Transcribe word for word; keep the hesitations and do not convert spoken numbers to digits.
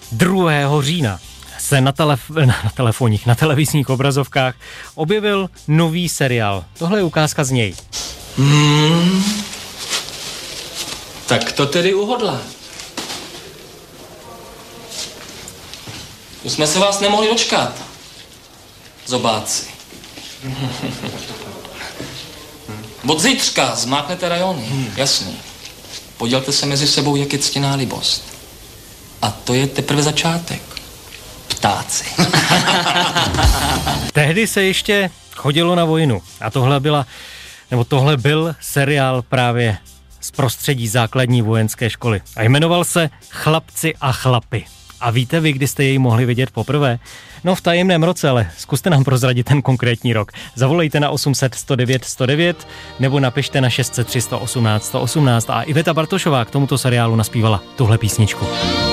druhého října se na, telef- na telefonních, na televizních obrazovkách objevil nový seriál. Tohle je ukázka z něj. Hmm. Tak to tedy uhodla. Už jsme se vás nemohli dočkat, zobáci. Od zítřka zmáknete rajony, hmm. jasný. Podělte se mezi sebou, jak je ctěná libost. A to je teprve začátek. Ptáci. Tehdy se ještě chodilo na vojnu a tohle byla, nebo tohle byl seriál právě z prostředí základní vojenské školy. A jmenoval se Chlapci a chlapy. A víte vy, kdy jste jej mohli vidět poprvé? No v tajemném roce, ale zkuste nám prozradit ten konkrétní rok. Zavolejte na osm set sto devět sto devět nebo napište na šest set tři sto osmnáct sto osmnáct a Iveta Bartošová k tomuto seriálu naspívala tuhle písničku.